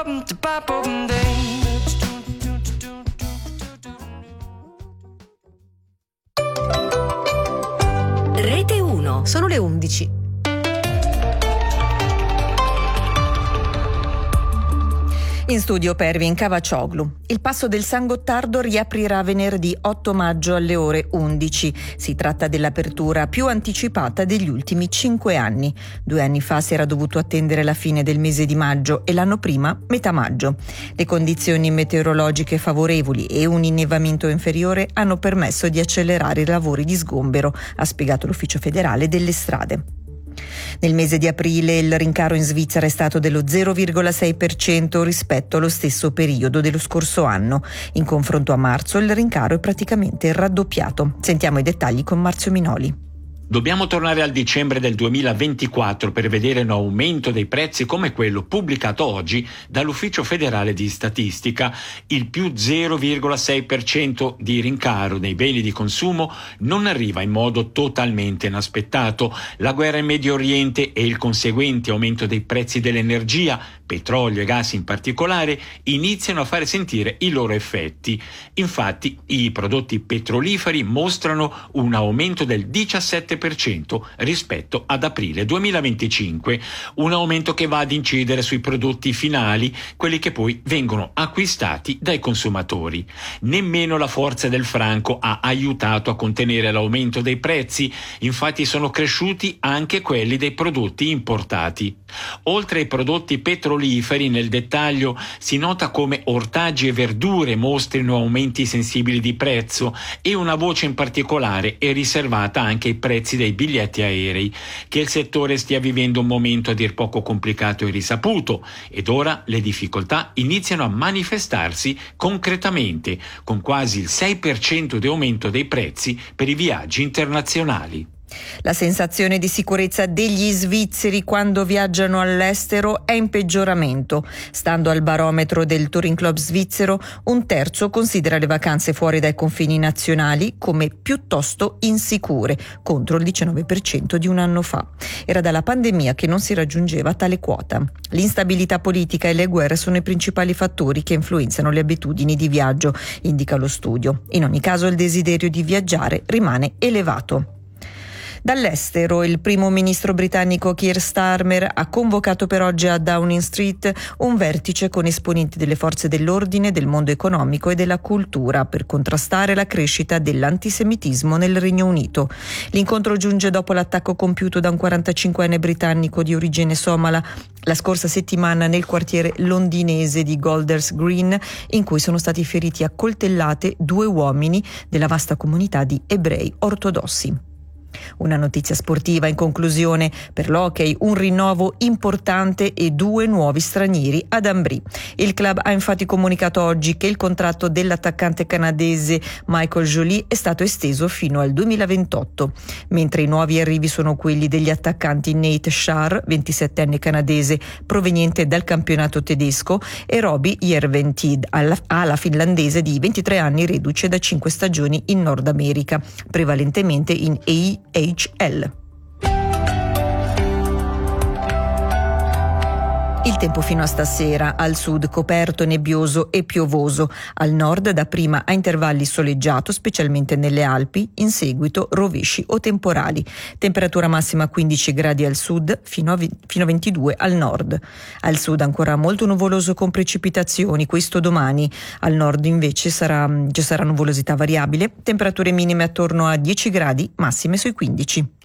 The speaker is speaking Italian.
Rete 1. Sono le 11. In studio Pervin Cavaccioglu. Il Passo del San Gottardo riaprirà venerdì 8 maggio alle ore 11. Si tratta dell'apertura più anticipata degli ultimi 5 anni. 2 anni fa si era dovuto attendere la fine del mese di maggio e l'anno prima metà maggio. Le condizioni meteorologiche favorevoli e un innevamento inferiore hanno permesso di accelerare i lavori di sgombero, ha spiegato l'Ufficio federale delle strade. Nel mese di aprile il rincaro in Svizzera è stato dello 0,6% rispetto allo stesso periodo dello scorso anno. In confronto a marzo il rincaro è praticamente raddoppiato. Sentiamo i dettagli con Marzio Minoli. Dobbiamo tornare al dicembre del 2024 per vedere un aumento dei prezzi come quello pubblicato oggi dall'Ufficio federale di statistica. Il più 0,6% di rincaro nei beni di consumo non arriva in modo totalmente inaspettato. La guerra in Medio Oriente e il conseguente aumento dei prezzi dell'energia, petrolio e gas in particolare, iniziano a fare sentire i loro effetti. Infatti, i prodotti petroliferi mostrano un aumento del 17% rispetto ad aprile 2025, un aumento che va ad incidere sui prodotti finali, quelli che poi vengono acquistati dai consumatori. Nemmeno la forza del franco ha aiutato a contenere l'aumento dei prezzi, infatti sono cresciuti anche quelli dei prodotti importati. Oltre ai prodotti petroliferi, nel dettaglio si nota come ortaggi e verdure mostrino aumenti sensibili di prezzo e una voce in particolare è riservata anche ai prezzi dei biglietti aerei. Che il settore stia vivendo un momento a dir poco complicato e risaputo, ed ora le difficoltà iniziano a manifestarsi concretamente, con quasi il 6% di aumento dei prezzi per i viaggi internazionali. La sensazione di sicurezza degli svizzeri quando viaggiano all'estero è in peggioramento. Stando al barometro del Touring Club svizzero, 1/3 considera le vacanze fuori dai confini nazionali come piuttosto insicure, contro il 19% di un anno fa. Era dalla pandemia che non si raggiungeva tale quota. L'instabilità politica e le guerre sono i principali fattori che influenzano le abitudini di viaggio, indica lo studio. In ogni caso il desiderio di viaggiare rimane elevato. Dall'estero, il primo ministro britannico Keir Starmer ha convocato per oggi a Downing Street un vertice con esponenti delle forze dell'ordine, del mondo economico e della cultura per contrastare la crescita dell'antisemitismo nel Regno Unito. L'incontro giunge dopo l'attacco compiuto da un 45enne britannico di origine somala la scorsa settimana nel quartiere londinese di Golders Green, in cui sono stati feriti a coltellate 2 uomini della vasta comunità di ebrei ortodossi. Una notizia sportiva in conclusione: per l'hockey un rinnovo importante e 2 nuovi stranieri ad Ambri. Il club ha infatti comunicato oggi che il contratto dell'attaccante canadese Michael Joly è stato esteso fino al 2028, mentre i nuovi arrivi sono quelli degli attaccanti Nate Schär, 27enne canadese proveniente dal campionato tedesco, e Robbie Järventie, ala finlandese di 23 anni reduce da 5 stagioni in Nord America, prevalentemente in AHL. Il tempo fino a stasera: al sud coperto, nebbioso e piovoso, al nord dapprima a intervalli soleggiato, specialmente nelle Alpi, in seguito rovesci o temporali. Temperatura massima 15 gradi al sud, fino a 22 al nord. Al sud ancora molto nuvoloso con precipitazioni, questo domani. Al nord invece ci sarà nuvolosità variabile, temperature minime attorno a 10 gradi, massime sui 15.